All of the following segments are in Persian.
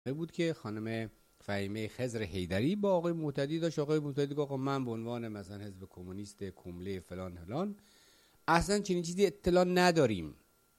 بود که خانم فهیمه خضر حیدری با آقای معتدی داشت. آقای معتدی گفت من به عنوان مثلا حزب کمونیست کومله فلان فلان اصلا چنین چیزی اطلاع نداریم.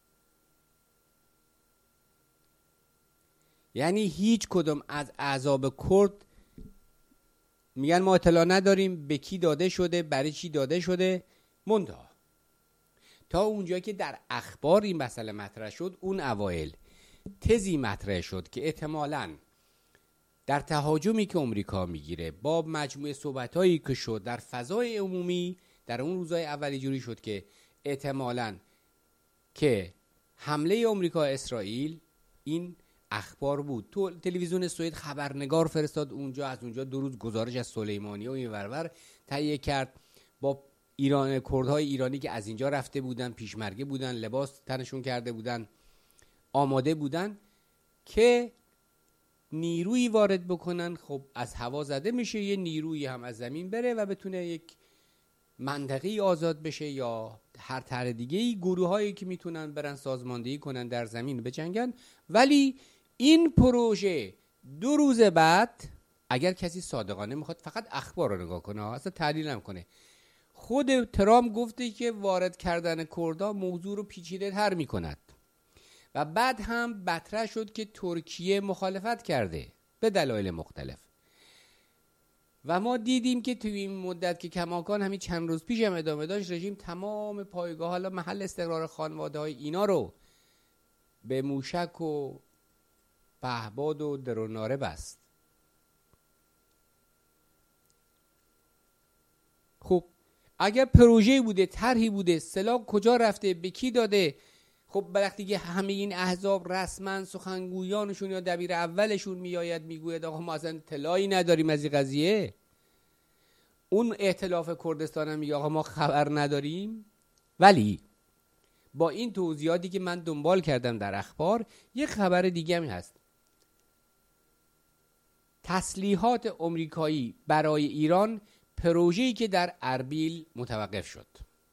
یعنی هیچ کدوم از احزاب کرد میگن ما اطلاع نداریم به کی داده شده، برای چی داده شده. منتها تا اونجایی که در اخبار این مسئله مطرح شد، اون اوایل تزی مطرح شد که احتمالاً در تهاجمی که آمریکا میگیره با مجموعه صحبتایی که شد در فضای عمومی در اون روزهای اولی جوری شد که احتمالاً که حمله آمریکا اسرائیل این اخبار بود. تو تلویزیون سوئد خبرنگار فرستاد اونجا، از اونجا 2 روز گزارش از سلیمانی و این ورور تهیه کرد با ایران، کردهای ایرانی که از اینجا رفته بودن، پیشمرگه بودن، لباس تنشون کرده بودن، آماده بودن که نیروی وارد بکنن. خب از هوا زده میشه، یه نیروی هم از زمین بره و بتونه یک منطقی آزاد بشه یا هر طرح دیگه‌ای. گروهایی که میتونن برن سازماندهی کنن در زمین بجنگن. ولی این پروژه 2 روز بعد، اگر کسی صادقانه میخواد فقط اخبار رو نگاه کنه، اصلا تحلیل نکنه، خود ترامپ گفته که وارد کردن کردها موضوع رو پیچیده تر میکند و بعد هم مطرح شد که ترکیه مخالفت کرده به دلایل مختلف و ما دیدیم که توی این مدت که کماکان همین چند روز پیش هم ادامه داشت، رژیم تمام پایگاه حالا محل استقرار خانواده های اینا رو به موشک و پهباد و دروناره بست. خب اگر پروژه بوده، طرحی بوده، سلاح کجا رفته، به کی داده؟ خب وقتی که همه این احزاب رسما سخنگویانشون یا دبیر اولشون میآید میگوید آقا ما اصلا اطلاعی نداریم از این قضیه، اون ائتلاف کردستان هم میگه آقا ما خبر نداریم. ولی با این توضیحاتی که من دنبال کردم در اخبار، یک خبر دیگه هم هست. تسلیحات آمریکایی برای ایران، پروژه‌ای که در اربیل متوقف شد.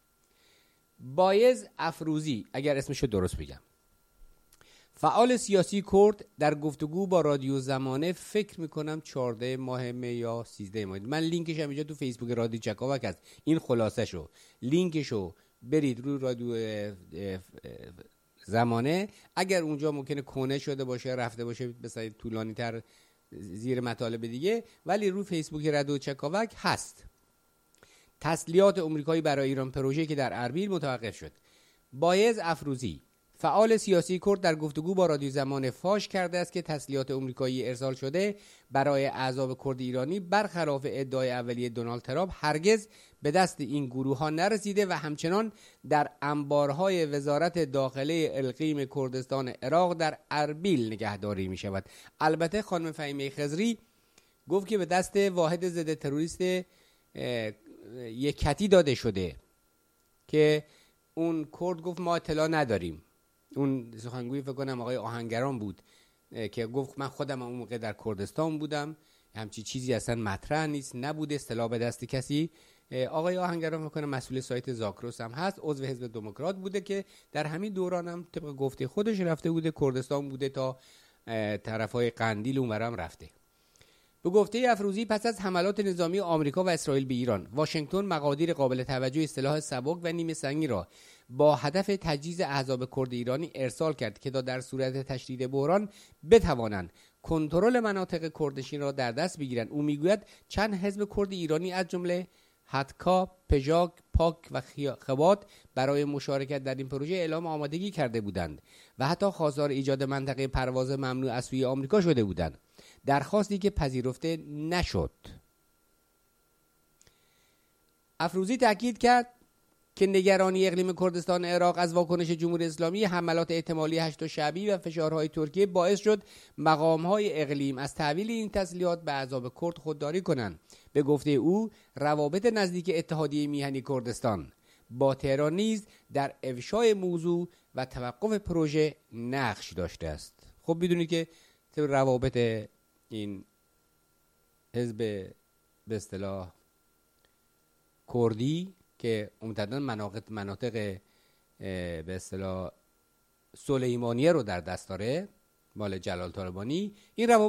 بایز افروزی، اگر اسمشو درست بگم، فعال سیاسی کرد، در گفتگو با رادیو زمانه، فکر میکنم 14 ماه می یا 13 ماه، من لینکش هم اینجا تو فیسبوک رادیو چکاوک هست، این خلاصه شو، لینکشو برید روی رادیو زمانه. اگر اونجا ممکنه کونه شده باشه، رفته باشه بسید طولانی تر زیر مطالب دیگه، ولی روی فیسبوک رادیو چکاوک هست. تسلیحات آمریکایی برای ایران، پروژه‌ای که در اربیل متوقف شد. بایز افروزی، فعال سیاسی کرد، در گفتگو با رادیو زمانه فاش کرده است که تسلیحات آمریکایی ارسال شده برای احزاب کرد ایرانی برخلاف ادعای اولیه دونالد ترامپ هرگز به دست این گروه‌ها نرسیده و همچنان در انبارهای وزارت داخله اقلیم کردستان عراق در اربیل نگهداری می شود. البته خانم فهیمه خضری گفت که به دست واحد ضد تروریست یک کتی داده شده که اون کرد گفت ما اطلاع نداریم. اون سخنگوی فکر کنم آقای آهنگران بود که گفت من خودم اون موقع در کردستان بودم، همچی چیزی اصلا مطرح نیست، نبوده، اطلاع به دست کسی. آقای آهنگران فکر کنم مسئول سایت زاکروس هم هست، عضو حزب دموکرات بوده که در همین دوران هم طبق گفته خودش رفته بوده کردستان بوده، تا طرفای قندیل اونورم رفته. به گفته افروزی، پس از حملات نظامی آمریکا و اسرائیل به ایران، واشنگتن مقادیر قابل توجه سلاح سبک و نیمه سنگین را با هدف تجهیز احزاب کرد ایرانی ارسال کرد که در صورت تشدید بحران بتوانند کنترل مناطق کردنشین را در دست بگیرند. او میگوید چند حزب کرد ایرانی از جمله حدکا، پژاک، پاک و خبات برای مشارکت در این پروژه اعلام آمادگی کرده بودند و حتی خواستار ایجاد منطقه پرواز ممنوع از سوی آمریکا شده بودند، درخواستی که پذیرفته نشد. افروزی تاکید کرد که نگرانی اقلیم کردستان عراق از واکنش جمهوری اسلامی، حملات احتمالی 8 شعبی و فشارهای ترکیه باعث شد مقام‌های اقلیم از تحویل این تسلیحات به احزاب کرد خودداری کنند. به گفته او، روابط نزدیک اتحادیه میهنی کردستان با تهران نیز در افشای موضوع و توقف پروژه نقش داشته است. خب بدونید که روابط این حزب به اصطلاح کردی که عمدتاً مناطق به اصطلاح سلیمانیه رو در دست داره، مال جلال طالبانی. این روابط